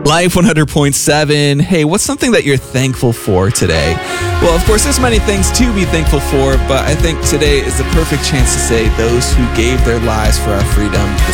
Life 100.7. Hey, what's something that you're thankful for today? Well, of course, there's many things to be thankful for, but I think today is the perfect chance to say those who gave their lives for our freedom, the